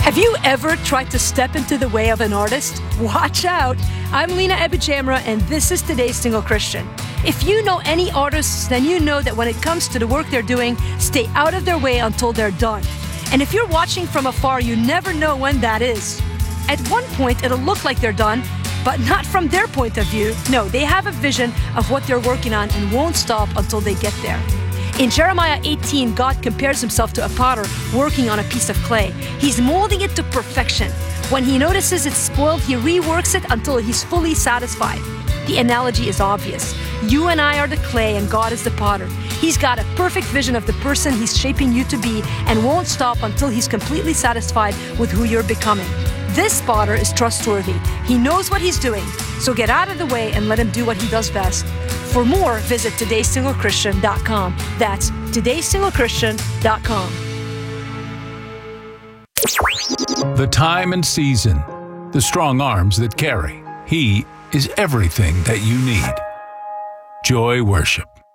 Have you ever tried to step into the way of an artist? Watch out! I'm Lena Ebijamra, and this is Today's Single Christian. If you know any artists, then you know that when it comes to the work they're doing, stay out of their way until they're done. And if you're watching from afar, you never know when that is. At one point, it'll look like they're done, but not from their point of view. No, they have a vision of what they're working on and won't stop until they get there. In Jeremiah 18, God compares himself to a potter working on a piece of clay. He's molding it to perfection. When he notices it's spoiled, he reworks it until he's fully satisfied. The analogy is obvious. You and I are the clay and God is the potter. He's got a perfect vision of the person he's shaping you to be and won't stop until he's completely satisfied with who you're becoming. This potter is trustworthy. He knows what he's doing. So get out of the way and let him do what he does best. For more, visit todaysinglechristian.com. That's todaysinglechristian.com. The time and season, the strong arms that carry. He is everything that you need. Joy Worship.